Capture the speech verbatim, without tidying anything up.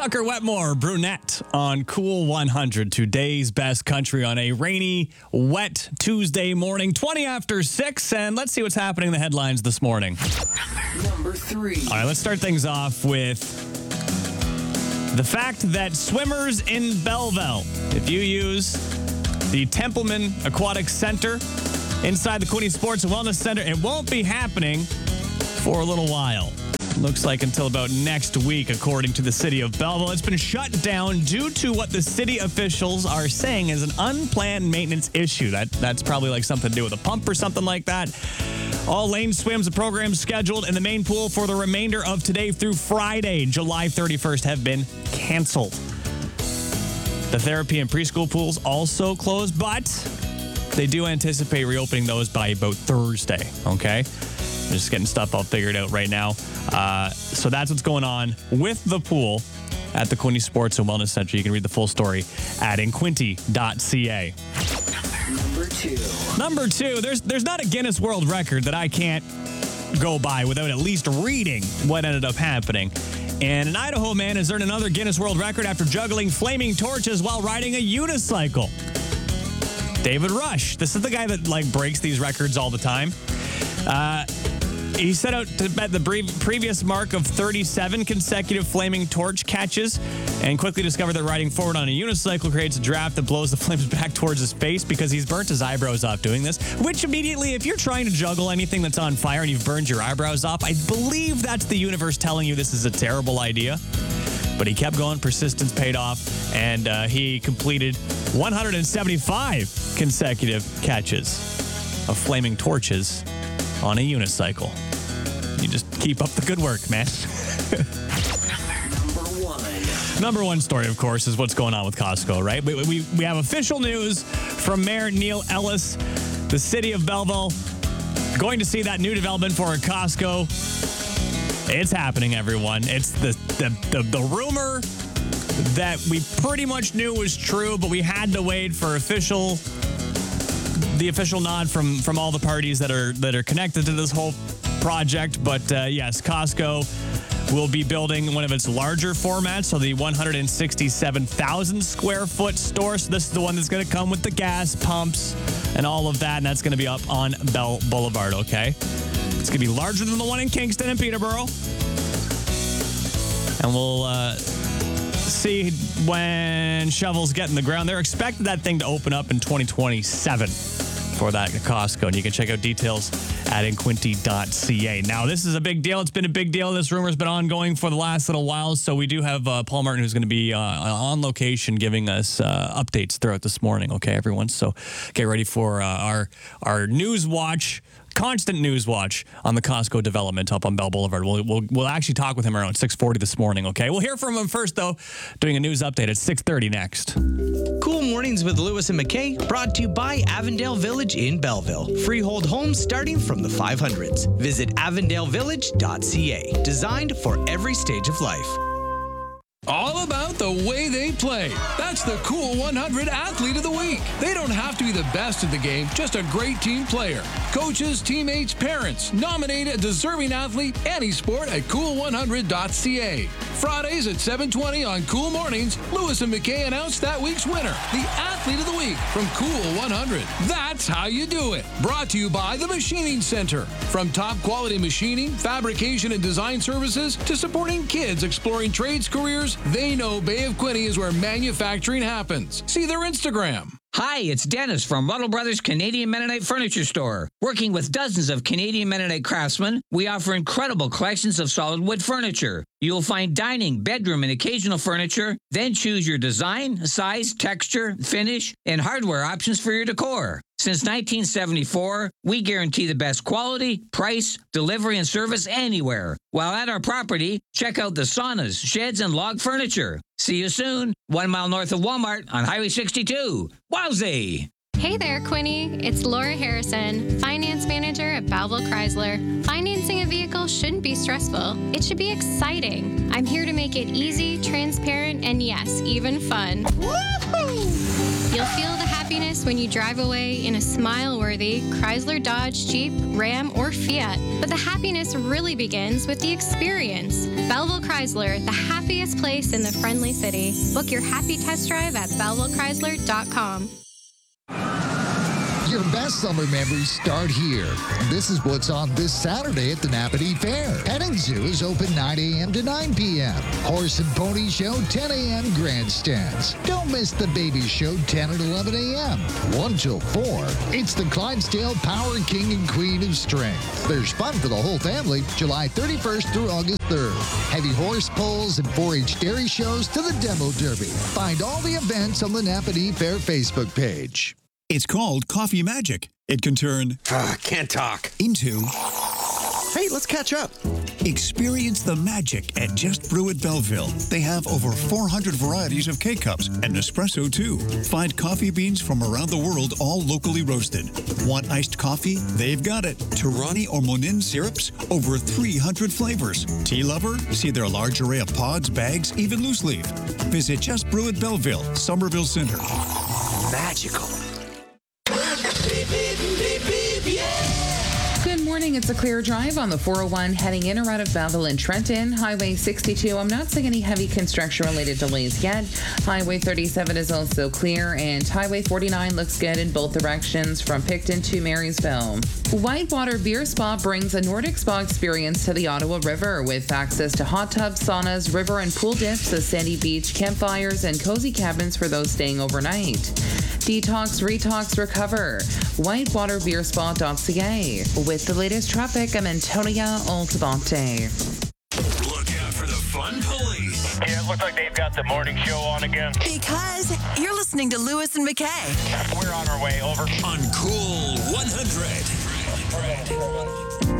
Tucker Wetmore, Brunette on Cool one hundred. Today's best country on a rainy, wet Tuesday morning, twenty after six. And let's see what's happening in the headlines this morning. Number three. All right, let's start things off with the fact that swimmers in Belleville, if you use the Templeman Aquatic Center inside the Quinte Sports and Wellness Center, it won't be happening for a little while. Looks like until about next week, according to the city of Belleville. It's been shut down due to what the city officials are saying is an unplanned maintenance issue. That That's probably like something to do with a pump or something like that. All lane swims and programs scheduled in the main pool for the remainder of today through Friday, July thirty-first, have been canceled. The therapy and preschool pools also closed, but they do anticipate reopening those by about Thursday, okay? They're just getting stuff all figured out right now. Uh, so that's what's going on with the pool at the Quinte Sports and Wellness Center. You can read the full story at inquinte dot c a. Number two. Number two, there's there's not a Guinness World Record that I can't go by without at least reading what ended up happening. And an Idaho man has earned another Guinness World Record after juggling flaming torches while riding a unicycle. David Rush. This is the guy that like breaks these records all the time. Uh, he set out to bet the bre- previous mark of thirty-seven consecutive flaming torch catches and quickly discovered that riding forward on a unicycle creates a draft that blows the flames back towards his face because he's burnt his eyebrows off doing this, which immediately, if you're trying to juggle anything that's on fire and you've burned your eyebrows off, I believe that's the universe telling you this is a terrible idea. But he kept going. Persistence paid off, and uh, he completed one hundred seventy-five consecutive catches of flaming torches on a unicycle. You just keep up the good work, man. Number one. Number one story, of course, is what's going on with Costco, right? We, we, we have official news from Mayor Neil Ellis, the city of Belleville, going to see that new development for a Costco. It's happening, everyone. It's the, the, the, the rumor that we pretty much knew was true, but we had to wait for official... the official nod from from all the parties that are that are connected to this whole project. But uh, yes, Costco will be building one of its larger formats, so the one hundred sixty-seven thousand square foot store. So this is the one that's going to come with the gas pumps and all of that, and that's going to be up on Bell Boulevard, okay? It's going to be larger than the one in Kingston and Peterborough. And we'll uh, see when shovels get in the ground. They're expecting that thing to open up in twenty twenty-seven for that Costco. And you can check out details at inquinte dot c a. Now, this is a big deal. It's been a big deal. This rumor's been ongoing for the last little while. So we do have uh, Paul Martin, who's going to be uh, on location giving us uh, updates throughout this morning. Okay, everyone? So get ready for uh, our, our news watch. Constant news watch on the Costco development up on Bell Boulevard. We'll, we'll we'll actually talk with him around six forty this morning, okay? We'll hear from him first, though, doing a news update at six thirty next. Cool Mornings with Lewis and McKay, brought to you by Avondale Village in Belleville. Freehold homes starting from the five hundreds. Visit avondale village dot c a. Designed for every stage of life. All about the way they play. That's the Cool one hundred Athlete of the Week. They don't have to be the best at the game, just a great team player. Coaches, teammates, parents, nominate a deserving athlete any sport at cool one hundred dot c a. Fridays at seven twenty on Cool Mornings, Lewis and McKay announce that week's winner, the Athlete of the Week from Cool one hundred. That's how you do it. Brought to you by the Machining Center. From top quality machining, fabrication, and design services to supporting kids exploring trades careers, they know Bay of Quinte is where manufacturing happens. See their Instagram. Hi, it's Dennis from Ruddle Brothers Canadian Mennonite Furniture Store. Working with dozens of Canadian Mennonite craftsmen, we offer incredible collections of solid wood furniture. You'll find dining, bedroom, and occasional furniture. Then choose your design, size, texture, finish, and hardware options for your decor. Since nineteen seventy-four, we guarantee the best quality, price, delivery, and service anywhere. While at our property, check out the saunas, sheds, and log furniture. See you soon, one mile north of Walmart on Highway sixty-two. Wowzee! Hey there, Quinny. It's Laura Harrison, Finance Manager at Belleville Chrysler. Financing a vehicle shouldn't be stressful. It should be exciting. I'm here to make it easy, transparent, and yes, even fun. Woohoo! You'll feel the happiness when you drive away in a smile-worthy Chrysler, Dodge, Jeep, Ram, or Fiat. But the happiness really begins with the experience. Belleville Chrysler, the happiest place in the friendly city. Book your happy test drive at belleville chrysler dot com. Your best summer memories start here. This is what's on this Saturday at the Napanee Fair. Petting Zoo is open nine a.m. to nine p.m. Horse and Pony Show ten a.m. grandstands. Don't miss the Baby Show ten and eleven a.m. one till four. It's the Clydesdale Power King and Queen of Strength. There's fun for the whole family July thirty-first through August third. Heavy horse pulls and four H dairy shows to the Demo Derby. Find all the events on the Napanee Fair Facebook page. It's called Coffee Magic. It can turn uh, can't talk into hey, let's catch up. Experience the magic at Just Brew at Belleville. They have over four hundred varieties of K-Cups and espresso too. Find coffee beans from around the world, all locally roasted. Want iced coffee? They've got it. Torani or Monin syrups, over three hundred flavors. Tea lover? See their large array of pods, bags, even loose leaf. Visit Just Brew at Belleville, Somerville Center. Magical. Good morning. It's a clear drive on the four oh one heading in or out of Belleville and Trenton. Highway sixty-two, I'm not seeing any heavy construction-related delays yet. Highway thirty-seven is also clear, and Highway forty-nine looks good in both directions from Picton to Marysville. Whitewater Beer Spa brings a Nordic spa experience to the Ottawa River with access to hot tubs, saunas, river and pool dips, a sandy beach, campfires, and cozy cabins for those staying overnight. Detox, retox, recover. whitewater beer spa dot c a. With the latest traffic, I'm Antonia Altabante. Look out for the fun police. Yeah, it looks like they've got the morning show on again. Because you're listening to Lewis and McKay. We're on our way, over. On Cool one hundred.